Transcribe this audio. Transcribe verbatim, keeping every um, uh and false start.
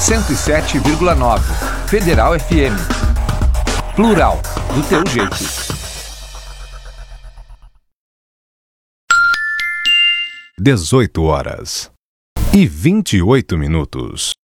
cento e sete vírgula nove. Federal F M. Plural, do teu jeito. dezoito horas e vinte e oito minutos.